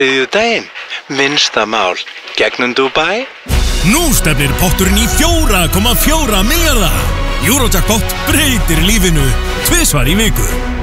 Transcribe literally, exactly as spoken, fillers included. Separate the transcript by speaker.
Speaker 1: Þriðjudaginn, minnsta mál, gegnum Dubai.
Speaker 2: Nú stefnir potturinn í fjóra komma fjóra milljarða. Eurojackpot breytir lífinu tvisvar í viku.